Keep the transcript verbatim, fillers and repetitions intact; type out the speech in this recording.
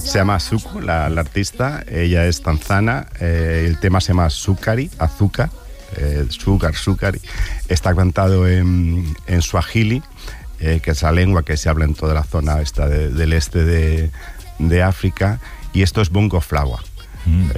Se llama Suku, la, la artista. Ella es tanzana. Eh, el tema se llama Sukari, azúcar. Eh, sugar, Sukari. Está cantado en, en Swahili, eh, que es la lengua que se habla en toda la zona esta de, del este de, de África. Y esto es bongo flava. Mm.